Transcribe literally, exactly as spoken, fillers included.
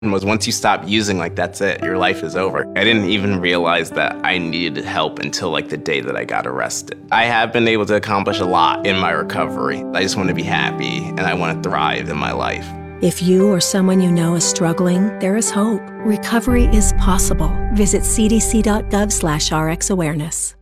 Was once you stop using, like, that's it, your life is over. I didn't even realize that I needed help until like the day that I got arrested. I have been able to accomplish a lot in my recovery. I just want to be happy and I want to thrive in my life. If you or someone you know is struggling, there is hope. Recovery is possible. Visit c d c dot gov slash r x awareness.